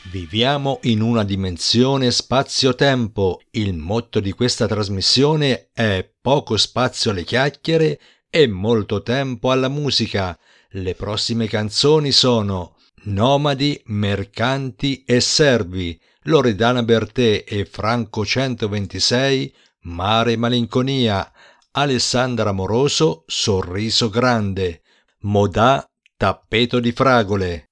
Viviamo in una dimensione spazio-tempo. Il motto di questa trasmissione è poco spazio alle chiacchiere e molto tempo alla musica. Le prossime canzoni sono Nomadi, Mercanti e Servi, Loredana Bertè e Franco 126, Mare e Malinconia, Alessandra Moroso, Sorriso Grande, Modà, Tappeto di Fragole,